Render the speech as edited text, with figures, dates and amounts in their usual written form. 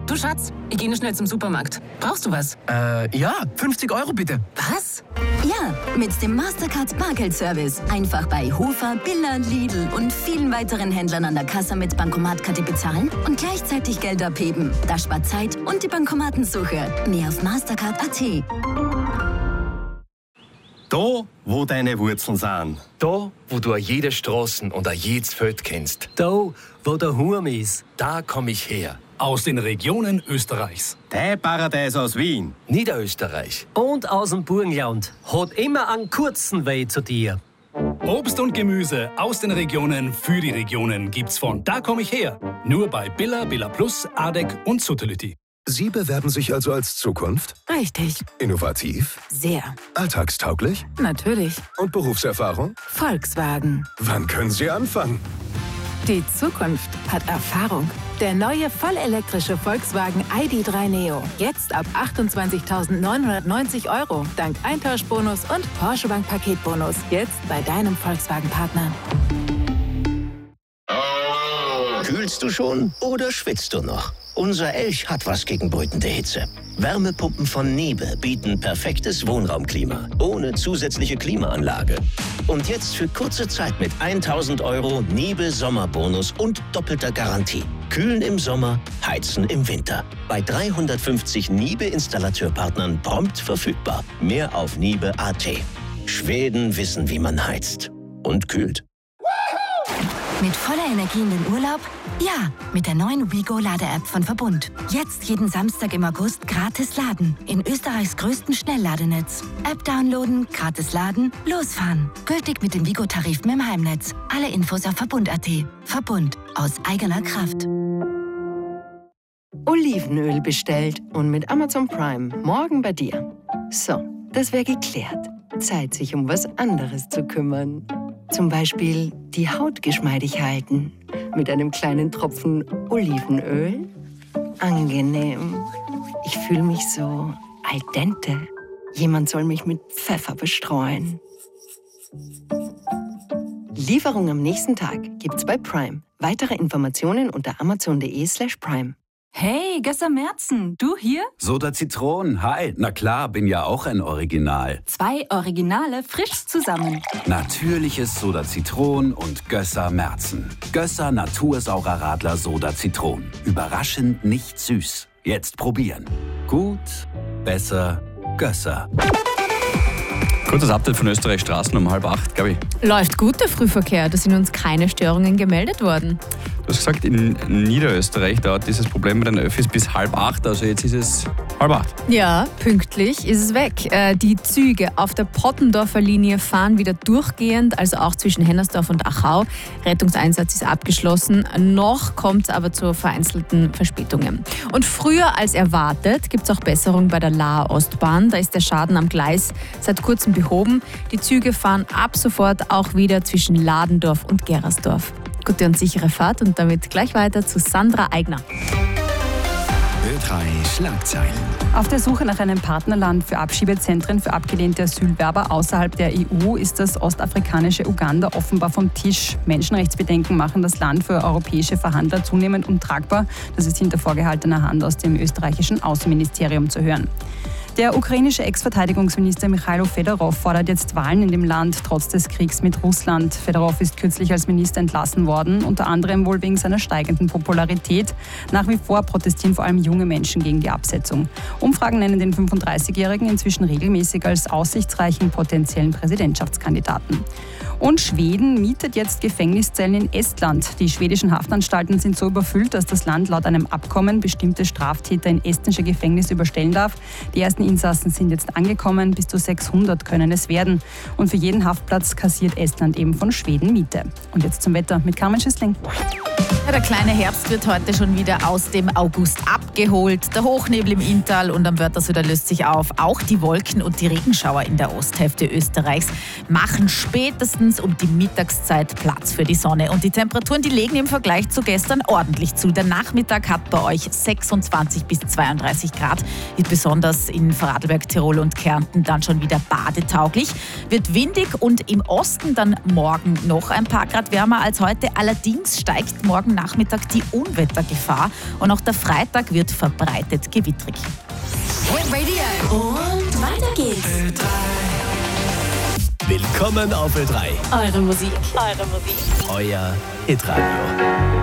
Du Schatz, ich gehe schnell zum Supermarkt. Brauchst du was? Ja, 50 € bitte. Was? Ja, mit dem Mastercard Bargeldservice. Einfach bei Hofer, Billa, Lidl und vielen weiteren Händlern an der Kasse mit Bankomatkarte bezahlen und gleichzeitig Geld abheben. Das spart Zeit und die Bankomatensuche. Mehr auf Mastercard.at. Da, wo deine Wurzeln sind. Da, wo du jede Straßen und jedes Feld kennst. Da, wo der Hurm ist. Da komme ich her. Aus den Regionen Österreichs. Dein Paradies aus Wien. Niederösterreich. Und aus dem Burgenland. Hat immer einen kurzen Weg zu dir. Obst und Gemüse aus den Regionen für die Regionen gibt's von Da komm ich her. Nur bei Billa, Billa Plus, Adek und Suttelütti. Sie bewerben sich also als Zukunft? Richtig. Innovativ? Sehr. Alltagstauglich? Natürlich. Und Berufserfahrung? Volkswagen. Wann können Sie anfangen? Die Zukunft hat Erfahrung. Der neue vollelektrische Volkswagen ID.3 Neo. Jetzt ab 28.990 €. Dank Eintauschbonus und Porsche Bank Paketbonus. Jetzt bei deinem Volkswagen-Partner. Kühlst du schon oder schwitzt du noch? Unser Elch hat was gegen brütende Hitze. Wärmepumpen von Niebe bieten perfektes Wohnraumklima, ohne zusätzliche Klimaanlage. Und jetzt für kurze Zeit mit 1.000 € Niebe Sommerbonus und doppelter Garantie. Kühlen im Sommer, heizen im Winter. Bei 350 Niebe-Installateurpartnern prompt verfügbar. Mehr auf niebe.at. Schweden wissen, wie man heizt. Und kühlt. Mit voller Energie in den Urlaub? Ja, mit der neuen WeGo-Lade-App von Verbund. Jetzt jeden Samstag im August gratis laden. In Österreichs größten Schnellladenetz. App downloaden, gratis laden, losfahren. Gültig mit dem WeGo-Tarif mit dem Heimnetz. Alle Infos auf Verbund.at. Verbund. Aus eigener Kraft. Olivenöl bestellt und mit Amazon Prime morgen bei dir. So, das wäre geklärt. Zeit, sich um was anderes zu kümmern. Zum Beispiel die Haut geschmeidig halten. Mit einem kleinen Tropfen Olivenöl. Angenehm. Ich fühle mich so al dente. Jemand soll mich mit Pfeffer bestreuen. Lieferung am nächsten Tag gibt's bei Prime. Weitere Informationen unter amazon.de/prime. Hey, Gösser Merzen, du hier? Soda Zitron, hi. Na klar, bin ja auch ein Original. 2 Originale frisch zusammen. Natürliches Soda Zitron und Gösser Merzen. Gösser Natursaurer Radler Soda Zitron. Überraschend nicht süß. Jetzt probieren. Gut, besser, Gösser. Kurzes Update von Österreich Straßen um 7:30, Gabi. Läuft gut der Frühverkehr, da sind uns keine Störungen gemeldet worden. Du hast gesagt, in Niederösterreich dauert dieses Problem mit den Öffis bis 7:30, also jetzt ist es 7:30. Ja, pünktlich ist es weg. Die Züge auf der Pottendorfer Linie fahren wieder durchgehend, also auch zwischen Hennersdorf und Achau. Rettungseinsatz ist abgeschlossen. Noch kommt es aber zu vereinzelten Verspätungen. Und früher als erwartet gibt es auch Besserung bei der Laaer Ostbahn. Da ist der Schaden am Gleis seit kurzem behoben. Die Züge fahren ab sofort auch wieder zwischen Ladendorf und Gerasdorf. Gute und sichere Fahrt und damit gleich weiter zu Sandra Eigner. Ö3 Schlagzeilen. Auf der Suche nach einem Partnerland für Abschiebezentren für abgelehnte Asylwerber außerhalb der EU ist das ostafrikanische Uganda offenbar vom Tisch. Menschenrechtsbedenken machen das Land für europäische Verhandler zunehmend untragbar. Das ist hinter vorgehaltener Hand aus dem österreichischen Außenministerium zu hören. Der ukrainische Ex-Verteidigungsminister Michailo Fedorov fordert jetzt Wahlen in dem Land, trotz des Kriegs mit Russland. Fedorov ist kürzlich als Minister entlassen worden, unter anderem wohl wegen seiner steigenden Popularität. Nach wie vor protestieren vor allem junge Menschen gegen die Absetzung. Umfragen nennen den 35-Jährigen inzwischen regelmäßig als aussichtsreichen potenziellen Präsidentschaftskandidaten. Und Schweden mietet jetzt Gefängniszellen in Estland. Die schwedischen Haftanstalten sind so überfüllt, dass das Land laut einem Abkommen bestimmte Straftäter in estnische Gefängnisse überstellen darf. Die ersten Insassen sind jetzt angekommen, bis zu 600 können es werden. Und für jeden Haftplatz kassiert Estland eben von Schweden Miete. Und jetzt zum Wetter mit Carmen Schüssling. Ja, der kleine Herbst wird heute schon wieder aus dem August abgeholt. Der Hochnebel im Inntal und am Wörthersöder löst sich auf. Auch die Wolken und die Regenschauer in der Osthälfte Österreichs machen spätestens meistens um die Mittagszeit Platz für die Sonne. Und die Temperaturen, die legen im Vergleich zu gestern ordentlich zu. Der Nachmittag hat bei euch 26 bis 32 Grad. Wird besonders in Vorarlberg, Tirol und Kärnten dann schon wieder badetauglich. Wird windig und im Osten dann morgen noch ein paar Grad wärmer als heute. Allerdings steigt morgen Nachmittag die Unwettergefahr und auch der Freitag wird verbreitet gewittrig. Radio. Und weiter geht's. Willkommen auf Ö3. Eure Musik. Euer Hitradio.